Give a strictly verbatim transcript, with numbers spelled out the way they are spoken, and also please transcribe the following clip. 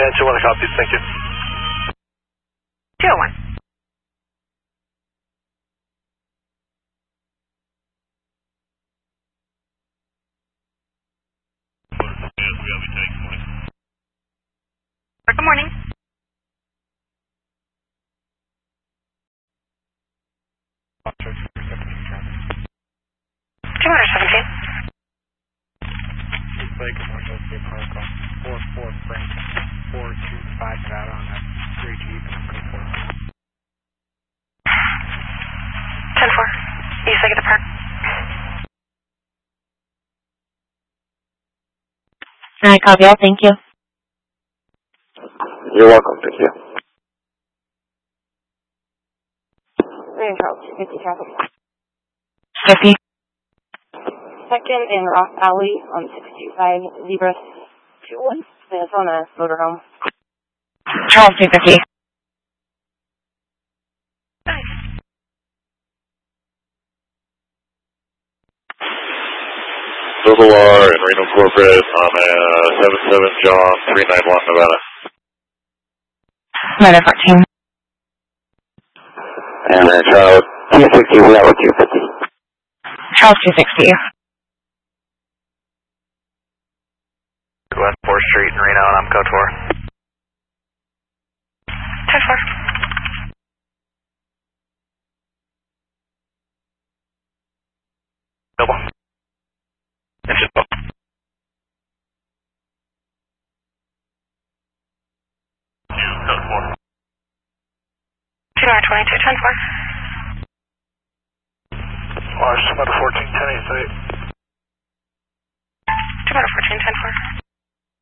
And two one copies, thank you. two oh one. Good morning. two seventeen. Lake Commercial State Park on four four Frank, four two five Nevada on that three Jeep and I'm good for it. ten four. East Lake at the park. Alright, copy all, thank you. You're welcome, thank you. Rain Charles, fifty traffic. fifty. Second in Rock Alley on six two five Zebra two one. It's on a motorhome. Charles two fifty. Double R and Reno Corporate on a seven seven John three nine one Nevada. Nevada fourteen. And then Charles two sixty, we have a two fifty. Charles two sixty. West fourth Street in Reno, and I'm code four. ten four. Double. Engine double. Code four. two twenty-two, ten four. Large, two fourteen, ten eight eight. two fourteen, ten four.